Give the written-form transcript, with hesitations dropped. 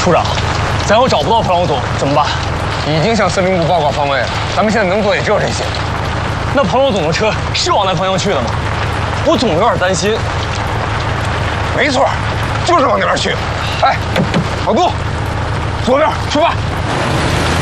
处长，咱要找不到彭老总怎么办？ 已经向司令部报告方位了，咱们现在能做也只有这些。 那彭老总的车是往那方向去的吗？我总有点担心。 没错，就是往那边去。哎，老杜，左边出发。